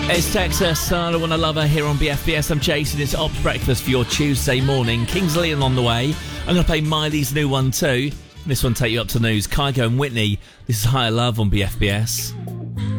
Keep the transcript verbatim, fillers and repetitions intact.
It's Texas, I Wanna Love Her here on B F B S. I'm Jason, it's Ops Breakfast for your Tuesday morning. Kings Leon on the way. I'm going to play Miley's new one too. This one take you up to news. Kygo and Whitney, this is Higher Love on B F B S.